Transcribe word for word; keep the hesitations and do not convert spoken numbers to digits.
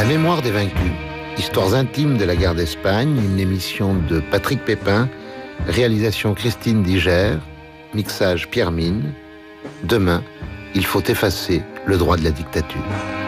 Mémoire des vaincus, histoires intimes de la guerre d'Espagne, une émission de Patrick Pépin, réalisation Christine Diger, mixage Pierre Mine. Demain, il faut effacer le droit de la dictature.